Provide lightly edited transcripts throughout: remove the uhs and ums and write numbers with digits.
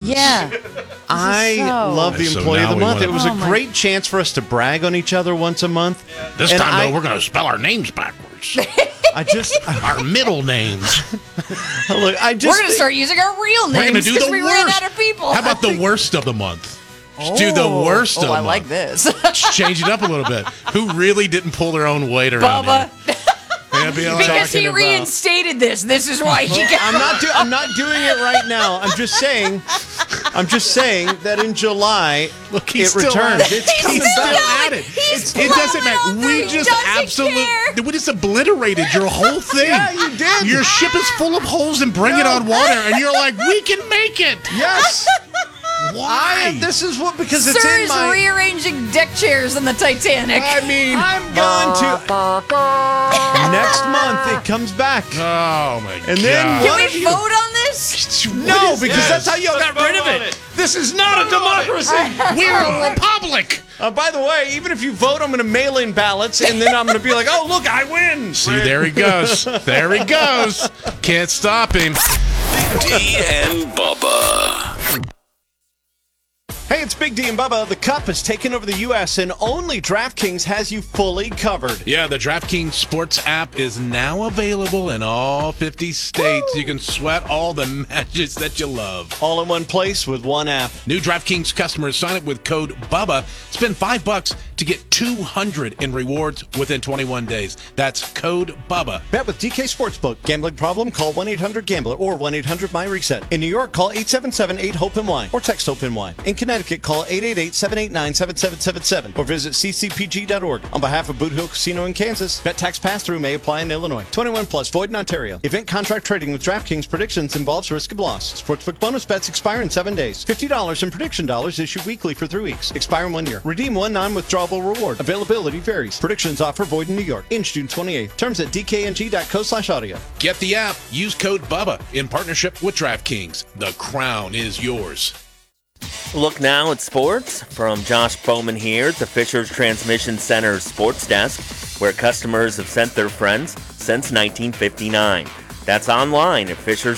Yeah. I love the Employee of the Month. It was a great chance for us to brag on each other once a month. This time, though, we're going to spell our names backwards. Our middle names. Look, we're going to start using our real names because we ran out of people. How about the worst of the month? Do the worst of the month. I like this. Change it up a little bit. Who really didn't pull their own weight around Bubba. Because he reinstated this. This is why he got. I'm not doing it right now. I'm just saying that in July, it returns. He's still at it. It doesn't matter. We just obliterated your whole thing. Yeah, you did. Your ship is full of holes and bring it on water, and you're like, we can make it. Yes. Why? This is what because Sir it's in is my. rearranging deck chairs on the Titanic. I mean, I'm going to next month. It comes back. Oh my god! And then can we vote on this? No, because that's how you got rid of it. This is not a democracy. We're a republic. By the way, even if you vote, I'm going to mail in ballots, and then I'm going to be like, "Oh, look, I win." See, there he goes. There he goes. Can't stop him. Big D and Bubba. Hey, it's Big D and Bubba. The Cup has taken over the U.S., and only DraftKings has you fully covered. Yeah, the DraftKings Sports app is now available in all 50 states. Woo! You can sweat all the matches that you love. All in one place with one app. New DraftKings customers sign up with code BUBBA. Spend $5 to get $200 in rewards within 21 days. That's code BUBBA. Bet with DK Sportsbook. Gambling problem? Call 1-800-GAMBLER or 1-800-MY-RESET. In New York, call 877-8-HOPE-NY or text HOPE-NY. In Connecticut, call 888-789-7777 or visit ccpg.org. On behalf of Boot Hill Casino in Kansas, bet tax pass-through may apply in Illinois. 21 plus, void in Ontario. Event contract trading with DraftKings predictions involves risk of loss. Sportsbook bonus bets expire in 7 days. $50 in prediction dollars issued weekly for 3 weeks. Expire in 1 year. Redeem one non-withdrawable reward. Availability varies. Predictions offer void in New York. In June 28th. Terms at dkng.co/audio. Get the app. Use code BUBBA in partnership with DraftKings. The crown is yours. Look now at sports from Josh Bowman here at the Fisher's Transmission Center Sports Desk, where customers have sent their friends since 1959. That's online at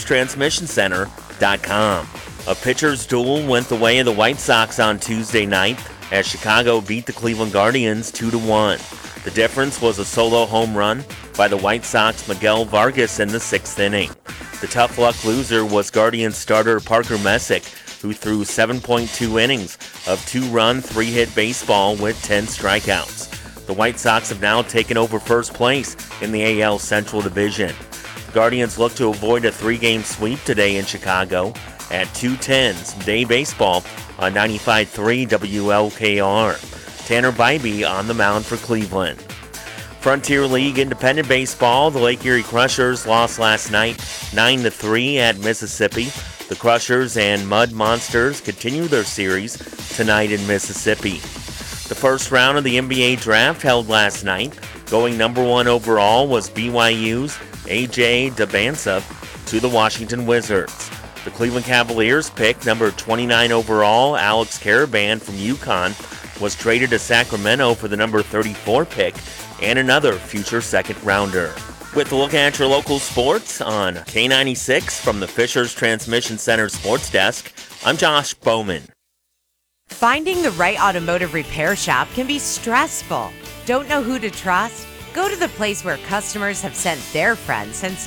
fisherstransmissioncenter.com. A pitcher's duel went the way of the White Sox on Tuesday night as Chicago beat the Cleveland Guardians 2-1. The difference was a solo home run by the White Sox Miguel Vargas in the 6th inning. The tough luck loser was Guardians starter Parker Messick, who threw 7.2 innings of 2-run, 3-hit baseball with 10 strikeouts. The White Sox have now taken over first place in the AL Central Division. The Guardians look to avoid a 3-game sweep today in Chicago at 2:10 day baseball on 95.3 WLKR. Tanner Bybee on the mound for Cleveland. Frontier League Independent Baseball, the Lake Erie Crushers lost last night 9-3 at Mississippi. The Crushers and Mud Monsters continue their series tonight in Mississippi. The first round of the NBA draft held last night. Going number 1 overall was BYU's A.J. Dabansa to the Washington Wizards. The Cleveland Cavaliers picked number 29 overall Alex Caravan from UConn was traded to Sacramento for the number 34 pick and another future second rounder. With a look at your local sports on K96 from the Fisher's Transmission Center Sports Desk, I'm Josh Bowman. Finding the right automotive repair shop can be stressful. Don't know who to trust? Go to the place where customers have sent their friends since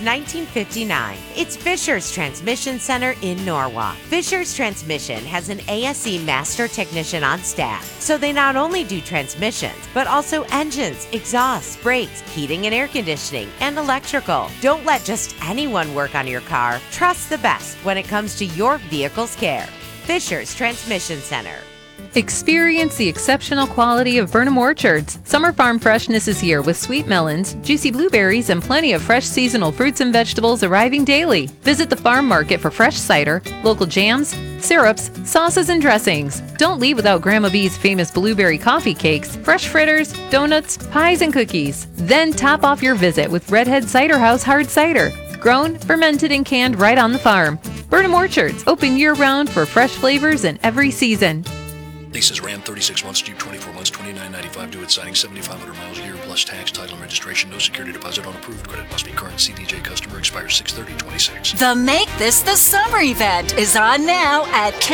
1959. It's Fisher's Transmission Center in Norwalk. Fisher's Transmission has an ASE master technician on staff, so they not only do transmissions, but also engines, exhausts, brakes, heating and air conditioning, and electrical. Don't let just anyone work on your car. Trust the best when it comes to your vehicle's care. Fisher's Transmission Center. Experience the exceptional quality of Burnham Orchards. Summer farm freshness is here with sweet melons, juicy blueberries, and plenty of fresh seasonal fruits and vegetables arriving daily. Visit the farm market for fresh cider, local jams, syrups, sauces, and dressings. Don't leave without Grandma B's famous blueberry coffee cakes, fresh fritters, donuts, pies, and cookies. Then top off your visit with Redhead Cider House hard cider. Grown, fermented, and canned right on the farm. Burnham Orchards, open year-round for fresh flavors in every season. Leases ran 36 months, due 24 months, $29.95 due at signing, 7,500 miles a year, plus tax, title, and registration. No security deposit on approved credit. Must be current CDJ customer. Expires 6/30/26. The Make This the Summer event is on now at